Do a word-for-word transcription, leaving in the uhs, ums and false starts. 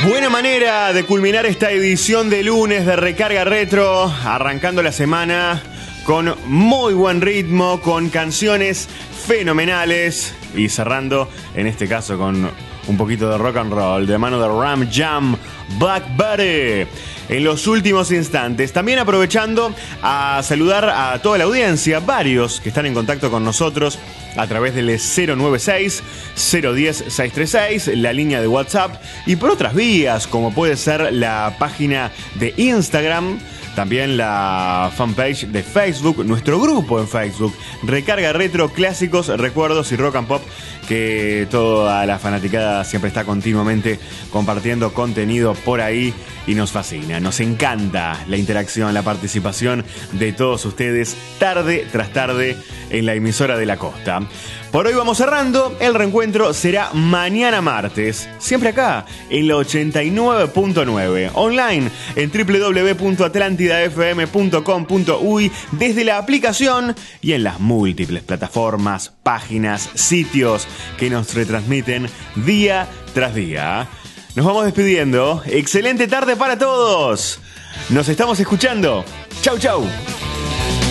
Buena manera de culminar esta edición de lunes de Recarga Retro, arrancando la semana con muy buen ritmo, con canciones fenomenales y cerrando, en este caso, con un poquito de rock and roll, de mano de Ram Jam, Black Buddy. En los últimos instantes, también aprovechando a saludar a toda la audiencia, varios que están en contacto con nosotros a través del cero nueve seis, cero uno cero, seis tres seis, la línea de WhatsApp, y por otras vías, como puede ser la página de Instagram, también la fanpage de Facebook, nuestro grupo en Facebook, Recarga Retro, clásicos, recuerdos y rock and pop, que toda la fanaticada siempre está continuamente compartiendo contenido por ahí y nos fascina. Nos encanta la interacción, la participación de todos ustedes tarde tras tarde en la emisora de la costa. Por hoy vamos cerrando, el reencuentro será mañana martes, siempre acá en la ochenta y nueve punto nueve, online en doble u doble u doble u punto atlantida f m punto com punto u y, desde la aplicación y en las múltiples plataformas, páginas, sitios que nos retransmiten día tras día. Nos vamos despidiendo, excelente tarde para todos, nos estamos escuchando, chau chau.